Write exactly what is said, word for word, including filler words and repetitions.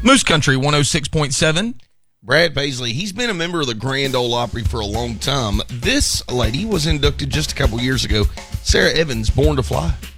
Moose Country one oh six point seven. Brad Paisley, he's been a member of the Grand Ole Opry for a long time. This lady was inducted just a couple years ago. Sarah Evans, Born to Fly.